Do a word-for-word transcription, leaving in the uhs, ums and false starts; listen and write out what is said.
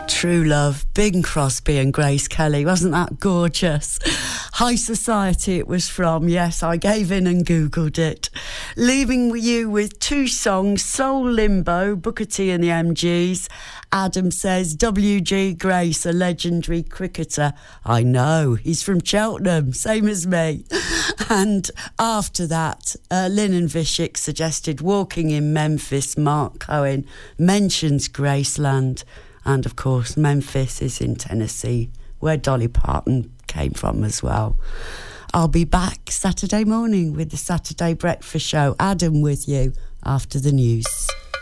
True Love, Bing Crosby and Grace Kelly. Wasn't that gorgeous? High Society it was from. Yes, I gave in and Googled it. Leaving you with two songs, Soul Limbo, Booker T and the M Gs. Adam says, W G Grace, a legendary cricketer. I know, he's from Cheltenham, same as me. And after that, uh, Lynn and Vishik suggested Walking in Memphis. Mark Cohen mentions Graceland. And, of course, Memphis is in Tennessee, where Dolly Parton came from as well. I'll be back Saturday morning with the Saturday Breakfast Show. Adam with you after the news.